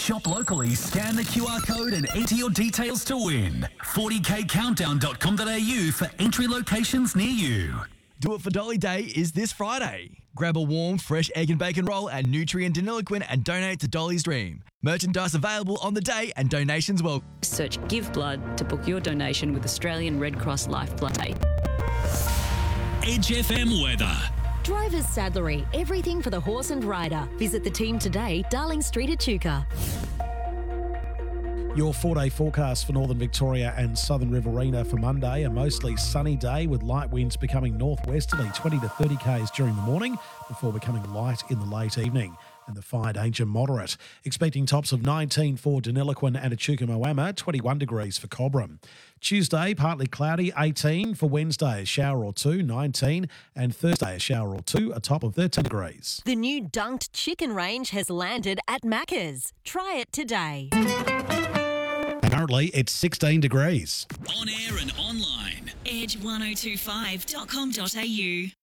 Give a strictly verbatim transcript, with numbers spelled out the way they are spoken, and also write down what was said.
shop locally, scan the Q R code and enter your details to win. forty k countdown dot com dot a u for entry locations near you. Do It for Dolly Day is this Friday. Grab a warm, fresh egg and bacon roll at Nutrient Deniliquin and donate to Dolly's Dream. Merchandise available on the day and donations welcome. Search Give Blood to book your donation with Australian Red Cross Lifeblood Day. Edge F M weather. Drivers Saddlery, everything for the horse and rider. Visit the team today, Darling Street, Echuca. Your four-day forecast for Northern Victoria and Southern Riverina for Monday, a mostly sunny day with light winds becoming northwesterly twenty to thirty k's during the morning before becoming light in the late evening, and the fire danger moderate. Expecting tops of nineteen for Deniliquin and Echuca Moama, twenty-one degrees for Cobram. Tuesday, partly cloudy, eighteen. For Wednesday, a shower or two, nineteen. And Thursday, a shower or two, a top of thirteen degrees. The new Dunked Chicken range has landed at Macca's. Try it today. Currently, it's sixteen degrees. On air and online. edge ten twenty-five dot com dot a u